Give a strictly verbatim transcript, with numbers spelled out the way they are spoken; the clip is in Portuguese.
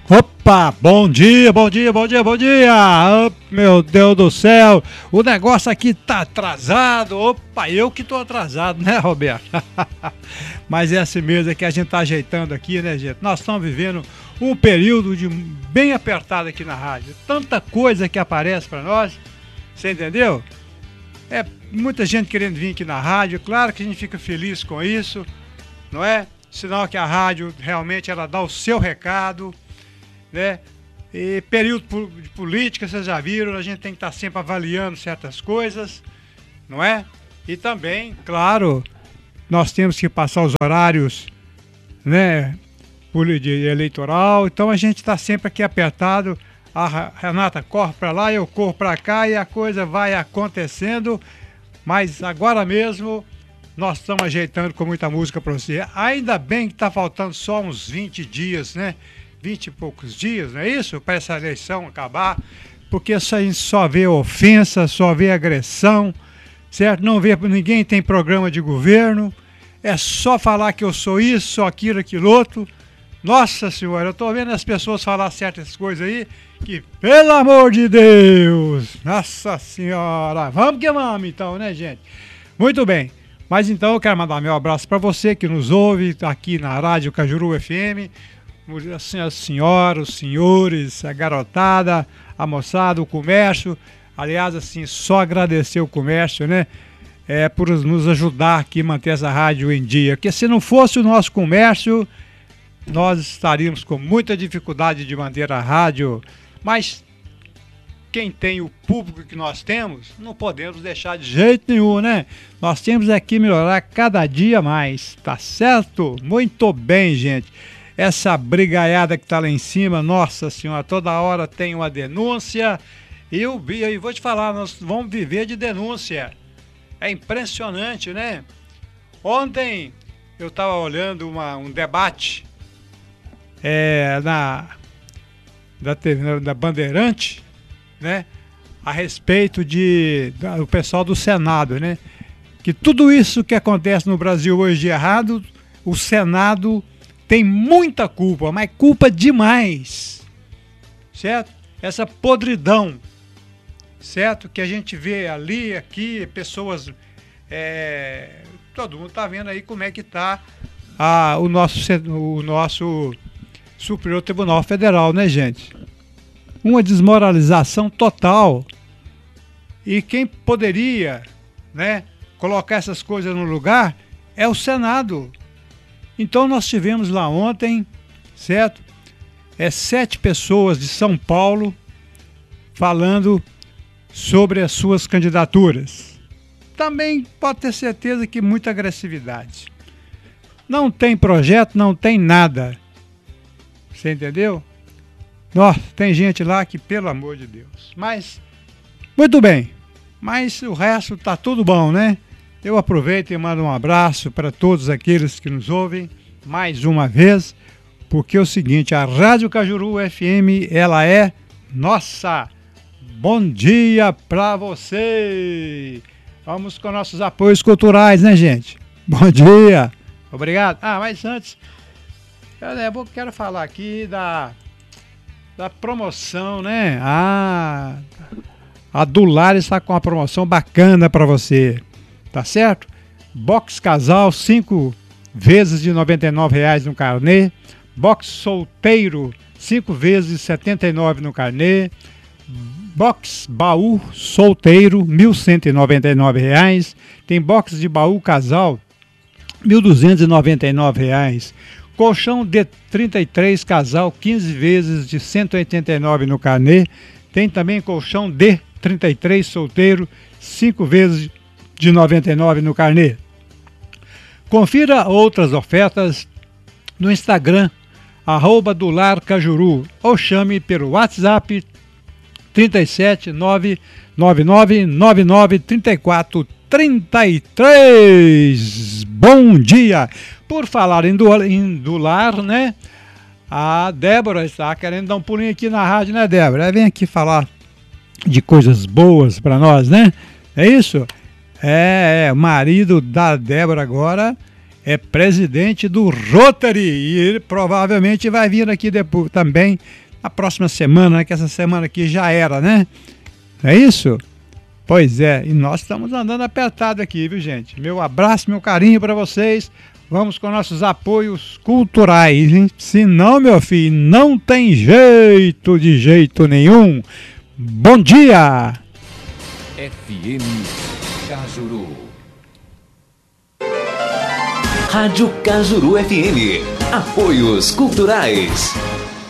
Opa, bom dia, bom dia, bom dia, bom dia! Oh, meu Deus do céu, o negócio aqui tá atrasado. Opa, eu que tô atrasado, né, Roberto? Mas é assim mesmo, é que a gente tá ajeitando aqui, né, gente? Nós estamos vivendo um período de bem apertado aqui na rádio. Tanta coisa que aparece para nós, você entendeu? É muita gente querendo vir aqui na rádio, claro que a gente fica feliz com isso, não é? Sinal que a rádio realmente ela dá o seu recado, né? E período de política, vocês já viram, a gente tem que estar sempre avaliando certas coisas, não é? E também, claro, nós temos que passar os horários, né, de eleitoral, então a gente está sempre aqui apertado. A Renata corre para lá, eu corro para cá e a coisa vai acontecendo, mas agora mesmo nós estamos ajeitando com muita música para você. Ainda bem que está faltando só uns vinte dias, né? vinte e poucos dias, não é isso? Para essa eleição acabar, porque isso a gente só vê ofensa, só vê agressão, certo? Não vê, ninguém tem programa de governo, é só falar que eu sou isso, sou aquilo, aquilo outro. Nossa Senhora, eu tô vendo as pessoas falar certas coisas aí, que pelo amor de Deus, Nossa Senhora, vamos que vamos então, né, gente? Muito bem, mas então eu quero mandar meu abraço para você que nos ouve aqui na Rádio Cajuru F M, assim, as senhoras, os senhores, a garotada, a moçada, o comércio. Aliás, assim, só agradecer o comércio, né? É, por nos ajudar aqui a manter essa rádio em dia. Porque se não fosse o nosso comércio, nós estaríamos com muita dificuldade de manter a rádio. Mas quem tem o público que nós temos, não podemos deixar de jeito nenhum, né? Nós temos aqui melhorar cada dia mais, tá certo? Muito bem, gente. Essa brigaiada que está lá em cima, nossa senhora, toda hora tem uma denúncia. E eu, eu vou te falar, nós vamos viver de denúncia. É impressionante, né? Ontem eu estava olhando uma, um debate é, na, da, T V, da Bandeirante, né? A respeito de, do pessoal do Senado, né? Que tudo isso que acontece no Brasil hoje de errado, o Senado tem muita culpa, mas culpa demais, certo? Essa podridão, certo? Que a gente vê ali, aqui, pessoas, é, todo mundo tá vendo aí como é que tá a, o, nosso, o nosso Superior Tribunal Federal, né, gente? Uma desmoralização total. E quem poderia, né, colocar essas coisas no lugar é o Senado. Então nós tivemos lá ontem, certo? É, sete pessoas de São Paulo falando sobre as suas candidaturas. Também pode ter certeza que muita agressividade. Não tem projeto, não tem nada. Você entendeu? Nossa, tem gente lá que, pelo amor de Deus. Mas, muito bem. Mas o resto tá tudo bom, né? Eu aproveito e mando um abraço para todos aqueles que nos ouvem mais uma vez, porque é o seguinte, a Rádio Cajuru F M, ela é nossa. Bom dia para você. Vamos com nossos apoios culturais, né, gente? Bom dia. Obrigado. Ah, mas antes, eu quero falar aqui da, da promoção, né? Ah, a Dular está com uma promoção bacana para você. Tá certo? Box casal, cinco vezes de noventa e nove reais no carnê. Box solteiro, cinco vezes de setenta e nove no carnê. Box baú solteiro, mil cento e noventa e nove reais. Tem box de baú casal, mil duzentos e noventa e nove reais. Colchão D trinta e três casal, quinze vezes de cento e oitenta e nove no carnê. Tem também colchão D trinta e três solteiro, cinco vezes de noventa e nove no carnê. Confira outras ofertas no Instagram, arroba Dular Cajuru, ou chame pelo WhatsApp trinta e sete, nove nove nove nove nove, trinta e quatro, trinta e três. Bom dia! Por falar em, du em Dular, né? A Débora está querendo dar um pulinho aqui na rádio, né, Débora? Vem aqui falar de coisas boas para nós, né? É isso? É, é, o marido da Débora agora é presidente do Rotary e ele provavelmente vai vir aqui depois também na próxima semana, né? Que essa semana aqui já era, né? É isso? Pois é, e nós estamos andando apertado aqui, viu, gente? Meu abraço, meu carinho para vocês. Vamos com nossos apoios culturais, hein? Se não, meu filho, não tem jeito de jeito nenhum. Bom dia! F M Cajuru. Rádio Cajuru F M. Apoios culturais.